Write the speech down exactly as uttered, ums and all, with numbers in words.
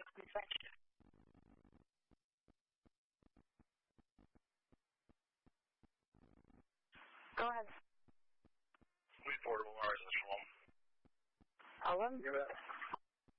Go ahead. We portable Mars is from eleven. Give it.